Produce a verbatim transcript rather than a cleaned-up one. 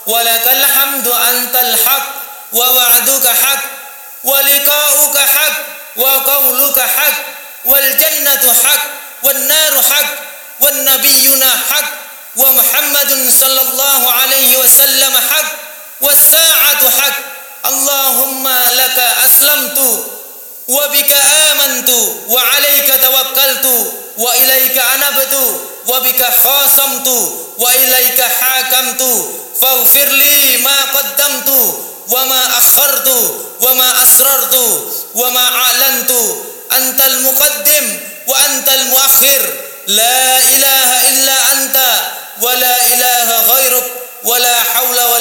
ولك الحمد أنت الحق ووعدك حق ولقاؤك حق وقولك حق والجنة حق والنار حق والنبيون حق ومحمد صلى الله عليه وسلم حق والساعة حق. اللهم لك أسلمت وبك آمنت وعليك توكلت وإليك أنبت وبك خاصمت وإليك حاكمت فاغفر لي ما قدمت وما أخرت وما أسررت وما أعلنت أنت المقدم وأنت المؤخر لا إله إلا أنت ولا إله غيرك ولا حول ولا